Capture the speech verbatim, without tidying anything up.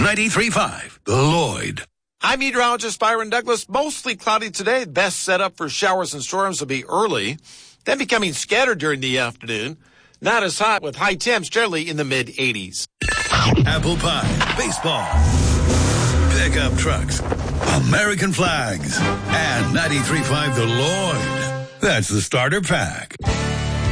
ninety-three point five, The Lloyd. I'm meteorologist Byron Douglas. Mostly cloudy today. Best setup for showers and storms will be early, then becoming scattered during the afternoon. Not as hot with high temps generally in the mid eighties. Apple pie, baseball, pickup trucks, American flags, and ninety-three point five The Lloyd. That's the starter pack.